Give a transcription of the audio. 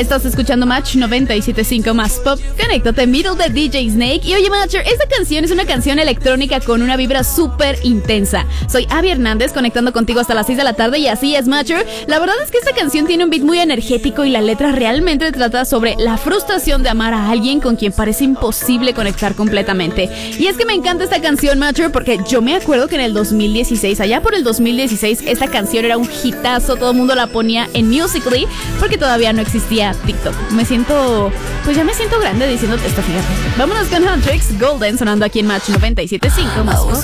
Estás escuchando Match 97.5 más pop. Conéctate, Middle de DJ Snake. Y oye, Matcher, esta canción es una canción electrónica con una vibra súper intensa. Soy Abby Hernández, conectando contigo hasta las 6 de la tarde. Y así es, Matcher. La verdad es que esta canción tiene un beat muy energético y la letra realmente trata sobre la frustración de amar a alguien con quien parece imposible conectar completamente. Y es que me encanta esta canción, Matcher, porque yo me acuerdo que en el 2016, allá por el 2016, esta canción era un hitazo. Todo el mundo la ponía en Musical.ly porque todavía no existía TikTok. Ya me siento grande diciéndote esto, fíjate. Vámonos con Huntrix, Golden, sonando aquí en Match 97.5 más.